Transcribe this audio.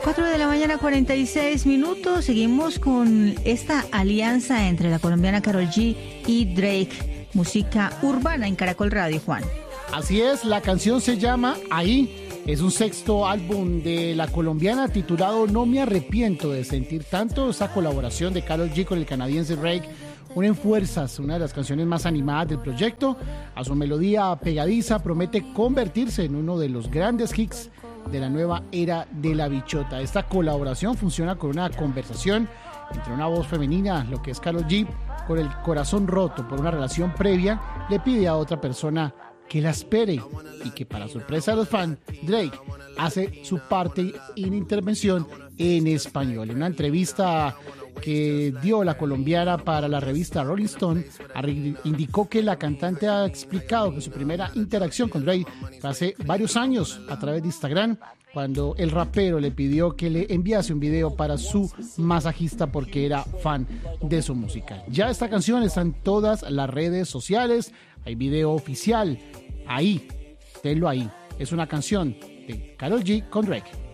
4 de la mañana, 46 minutos. Seguimos con esta alianza entre la colombiana Karol G y Drake, música urbana en Caracol Radio, Juan. Así es, la canción se llama Ahí. Es un sexto álbum de la colombiana titulado No me arrepiento de sentir tanto. Esa colaboración de Karol G con el canadiense Drake une en fuerzas, una de las canciones más animadas del proyecto. A su melodía pegadiza promete convertirse en uno de los grandes hits de la nueva era de la bichota. Esta colaboración funciona con una conversación entre una voz femenina, lo que es Karol G, con el corazón roto por una relación previa, le pide a otra persona que la espere, y que para sorpresa de los fans, Drake hace su parte en intervención en español. En una entrevista que dio la colombiana para la revista Rolling Stone, indicó que la cantante ha explicado que su primera interacción con Drake fue hace varios años a través de Instagram, cuando el rapero le pidió que le enviase un video para su masajista porque era fan de su música. Ya esta canción está en todas las redes sociales, hay video oficial. Ahí, tenlo ahí. Es una canción de Karol G con Drake.